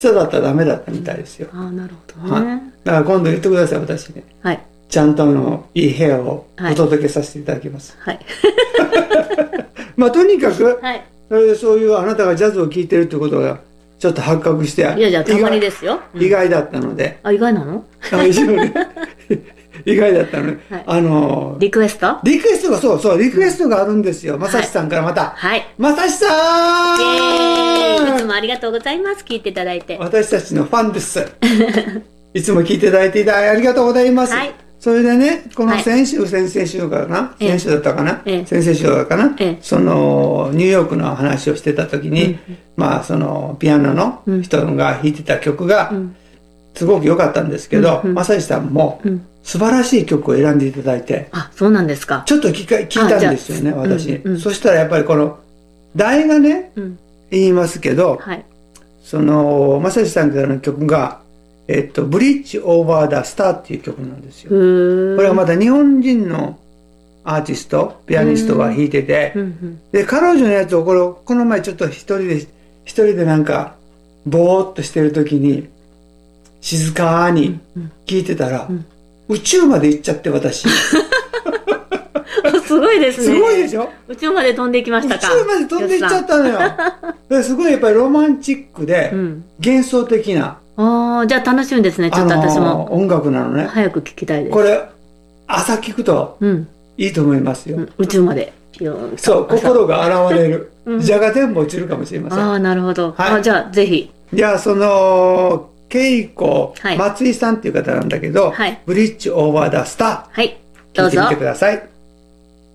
下だったらダメだったみたいですよ。 ああ、なるほどね。 だから今度言ってください、私ね。 はい。 ちゃんといい部屋をお届けさせていただきます。 はい。 まあとにかく、 はい。 そういうあなたがジャズを聴いてるってことがちょっと発覚して、 いや、じゃあたまにですよ。 意外だったので。 あ、意外なの？ 意外だったので、 リクエストがリクエストがあるんですよ。まさしさんからまた。 はい。 まさしさイエーイ！いつん、 もありがとうございます。聞いていただいて。 私たちのファンです。いつも聞いていただいてありがとうございます。 はい。 それでね、この先々週かな、先週だったかな、先々週だったかな、そのニューヨークの話をしてた時に、まあそのピアノの人が弾いてた曲がすごく良かったんですけど、まさしさんも素晴らしい曲を選んでいただいて、 あ、そうなんですか。 ちょっと聞いたんですよね、私。そしたらやっぱりこの題がね、言いますけど、そのまさしさんからの曲がブリッジ・オーバー・ダ・スターっていう曲なんですよ。これはまた日本人のアーティスト、ピアニストが弾いてて、で、彼女のやつをこの前ちょっと一人でなんか、ぼーっとしてる時に、静かに聴いてたら、宇宙まで行っちゃって私。 すごいですね。 すごいでしょ？ 宇宙まで飛んでいきましたか？ 宇宙まで飛んでいっちゃったのよ。すごいやっぱりロマンチックで、幻想的な。 ああ、じゃあ楽しみですね。ちょっと私も。 音楽なのね。 早く聞きたいです。 これ、朝聞くといいと思いますよ。 宇宙まで。 そう、心が現れる。じゃが全部落ちるかもしれません。 ああ、なるほど。じゃあぜひ。 じゃあ恵子松井さんっていう方なんだけど、ブリッジオーバーダスター。 はい、どうぞ。 聞いてみてください。